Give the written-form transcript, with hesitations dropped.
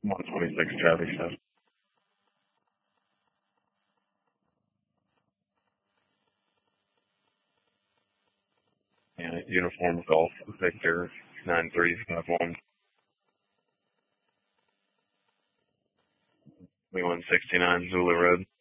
126 Charlie stuff. Yeah, Uniform Golf Victor 9351. We 169 Zulu Road.